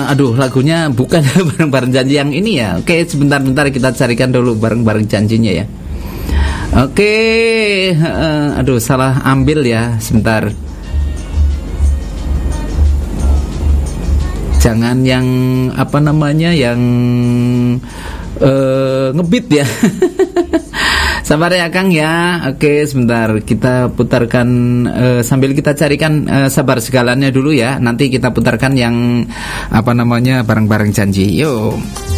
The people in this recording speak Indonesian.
Aduh, lagunya bukan bareng-bareng janji yang ini ya. Oke, sebentar-bentar kita carikan dulu bareng-bareng janjinya ya. Oke, aduh salah ambil ya, sebentar. Jangan yang apa namanya, yang ngebeat ya. Sabar ya Kang ya. Oke, sebentar kita putarkan sambil kita carikan sabar segalanya dulu ya. Nanti kita putarkan yang apa namanya bareng-bareng janji. Yuk.